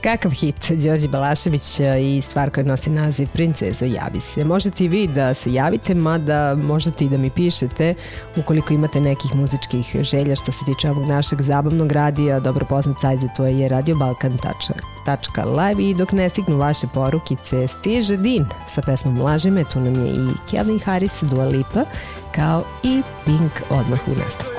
Kakav hit, Đorđe Balašević i stvar koja nosi naziv Princezo, javi se. Možete i vi da se javite, mada možete i da mi pišete ukoliko imate nekih muzičkih želja što se tiče ovog našeg zabavnog radija. Dobro poznat sajt za to je radiobalkan.live i dok ne stignu vaše porukice stiže Din sa pesmom Laži me, tu nam je i Calvin Harris, Dua Lipa, kao i Pink odmah u nastavku.